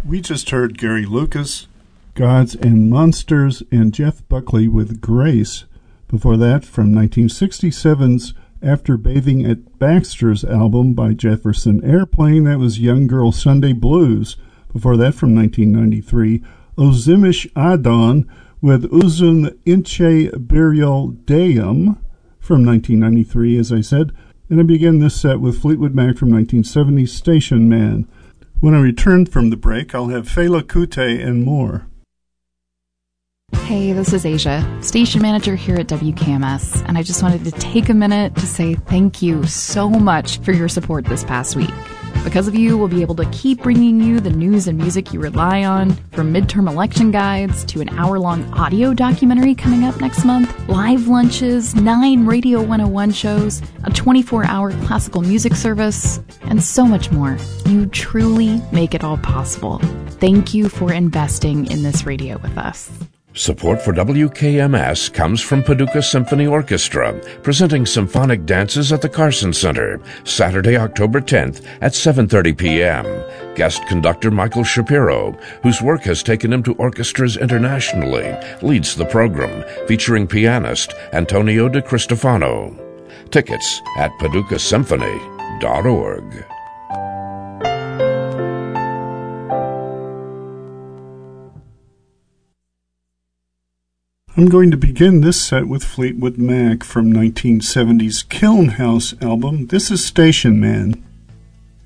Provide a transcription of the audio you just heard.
We just heard Gary Lucas, Gods and Monsters, and Jeff Buckley with Grace. Before that, from 1967's After Bathing at Baxter's album by Jefferson Airplane, that was Young Girl Sunday Blues. Before that, from 1993, Ozimish Adon with Uzun Inche Burial Deum from 1993, as I said. And I began this set with Fleetwood Mac from 1970's Station Man. When I return from the break, I'll have Fela Kuti and more. Hey, this is Asia, station manager here at WKMS, and I just wanted to take a minute to say thank you so much for your support this past week. Because of you, we'll be able to keep bringing you the news and music you rely on, from midterm election guides to an hour-long audio documentary coming up next month, live lunches, 9 Radio 101 shows, a 24-hour classical music service, and so much more. You truly make it all possible. Thank you for investing in this radio with us. Support for WKMS comes from Paducah Symphony Orchestra, presenting symphonic dances at the Carson Center, Saturday, October 10th at 7:30 p.m. Guest conductor Michael Shapiro, whose work has taken him to orchestras internationally, leads the program, featuring pianist Antonio De Cristofano. Tickets at paducahsymphony.org. I'm going to begin this set with Fleetwood Mac from 1970's Kiln House album. This is Station Man.